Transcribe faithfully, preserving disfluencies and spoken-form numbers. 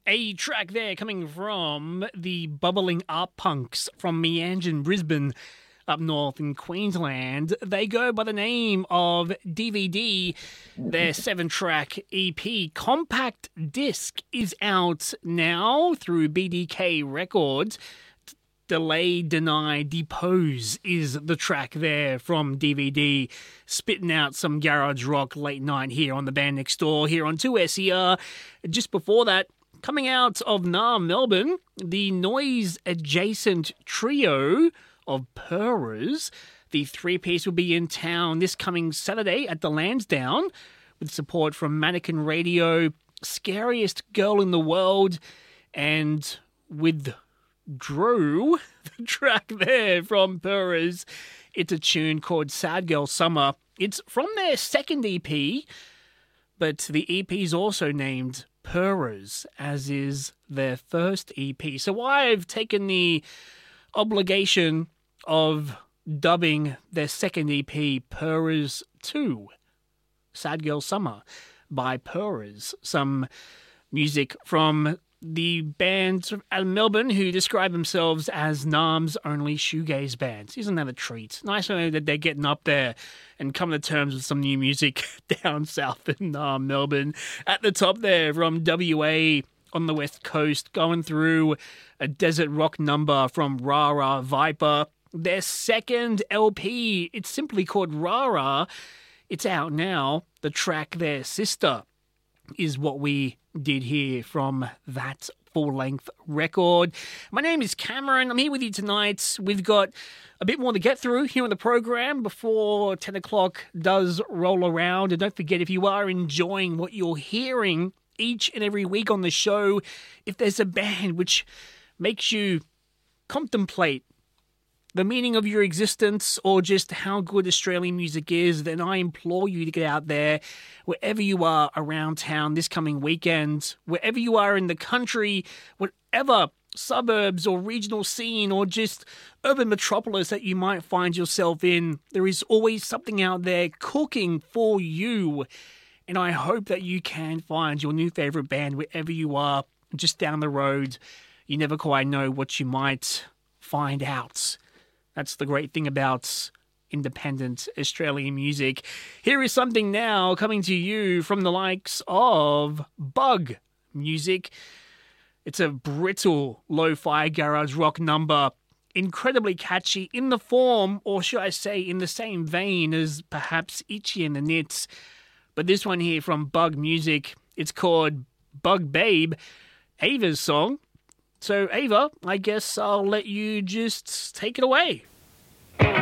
A track there coming from the bubbling art punks from Meanjin, Brisbane, up north in Queensland. They go by the name of D V D. Their seven-track E P compact disc is out now through B D K Records. Delay, Deny, Depose is the track there from D V D, spitting out some garage rock late night here on the Band Next Door, here on two S E R. Just before that, coming out of Naarm, Melbourne, the noise-adjacent trio of Purrs. The three-piece will be in town this coming Saturday at the Lansdowne, with support from Mannequin Radio, Scariest Girl in the World, and with Drew, the track there from Purrs. It's a tune called Sad Girl Summer. It's from their second E P, but the E P is also named Purrs, as is their first E P. So I've taken the obligation of dubbing their second E P Purrs two, Sad Girl Summer by Purrs. Some music from the band out of Melbourne who describe themselves as Naarm's only shoegaze band. Isn't that a treat? Nice to know that they're getting up there and coming to terms with some new music down south in Naarm, Melbourne. At the top there from W A on the west coast, going through a desert rock number from Rara Viper. Their second L P, it's simply called Rara. It's out now. The track there, Sister, is what we did here from that full-length record. My name is Cameron. I'm here with you tonight. We've got a bit more to get through here on the program before ten o'clock does roll around. And don't forget, if you are enjoying what you're hearing each and every week on the show, if there's a band which makes you contemplate the meaning of your existence or just how good Australian music is, then I implore you to get out there wherever you are around town this coming weekend, wherever you are in the country, whatever suburbs or regional scene or just urban metropolis that you might find yourself in. There is always something out there cooking for you, and I hope that you can find your new favourite band wherever you are, just down the road. You never quite know what you might find out. That's the great thing about independent Australian music. Here is something now coming to you from the likes of Bug Music. It's a brittle lo-fi garage rock number, incredibly catchy in the form, or should I say in the same vein as perhaps Itchy and the Knits. But this one here from Bug Music, it's called Bug Babe, Ava's song. So, Ava, I guess I'll let you just take it away.